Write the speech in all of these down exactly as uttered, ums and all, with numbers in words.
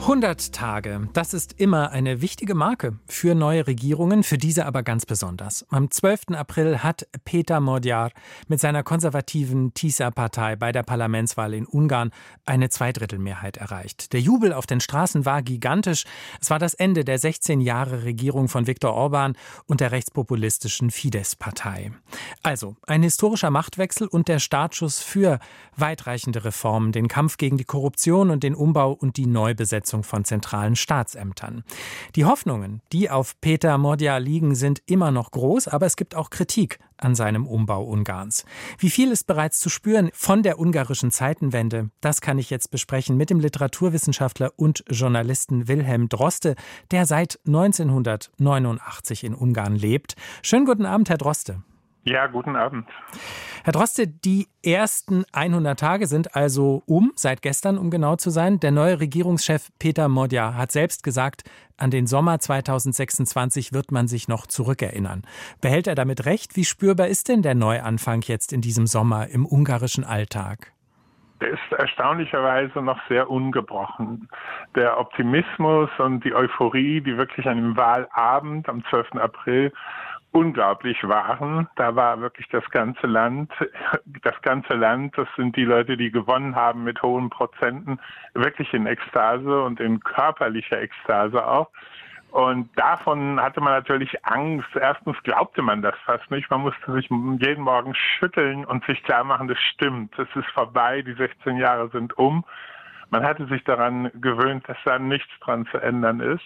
hundert Tage, das ist immer eine wichtige Marke für neue Regierungen, für diese aber ganz besonders. Am zwölften April hat Péter Magyar mit seiner konservativen TISA-Partei bei der Parlamentswahl in Ungarn eine Zweidrittelmehrheit erreicht. Der Jubel auf den Straßen war gigantisch. Es war das Ende der sechzehn Jahre Regierung von Viktor Orbán und der rechtspopulistischen Fidesz-Partei. Also ein historischer Machtwechsel und der Startschuss für weitreichende Reformen, den Kampf gegen die Korruption und den Umbau und die Neubesetzung von zentralen Staatsämtern. Die Hoffnungen, die auf Péter Magyar liegen, sind immer noch groß, aber es gibt auch Kritik an seinem Umbau Ungarns. Wie viel ist bereits zu spüren von der ungarischen Zeitenwende? Das kann ich jetzt besprechen mit dem Literaturwissenschaftler und Journalisten Wilhelm Droste, der seit neunzehnhundertneunundachtzig in Ungarn lebt. Schönen guten Abend, Herr Droste. Ja, guten Abend. Herr Droste, die ersten hundert Tage sind also um, seit gestern, um genau zu sein. Der neue Regierungschef Péter Magyar hat selbst gesagt, an den Sommer zweitausendsechsundzwanzig wird man sich noch zurückerinnern. Behält er damit recht? Wie spürbar ist denn der Neuanfang jetzt in diesem Sommer im ungarischen Alltag? Der ist erstaunlicherweise noch sehr ungebrochen. Der Optimismus und die Euphorie, die wirklich an dem Wahlabend am zwölften April unglaublich waren. Da war wirklich das ganze Land, das ganze Land, das sind die Leute, die gewonnen haben mit hohen Prozenten, wirklich in Ekstase und in körperlicher Ekstase auch. Und davon hatte man natürlich Angst. Erstens glaubte man das fast nicht. Man musste sich jeden Morgen schütteln und sich klar machen, das stimmt. Es ist vorbei, die sechzehn Jahre sind um. Man hatte sich daran gewöhnt, dass da nichts dran zu ändern ist.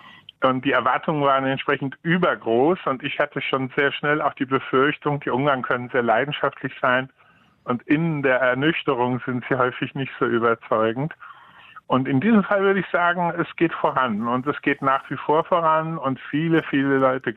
Und die Erwartungen waren entsprechend übergroß. Und ich hatte schon sehr schnell auch die Befürchtung, die Ungarn können sehr leidenschaftlich sein. Und in der Ernüchterung sind sie häufig nicht so überzeugend. Und in diesem Fall würde ich sagen, es geht voran. Und es geht nach wie vor voran. Und viele, viele Leute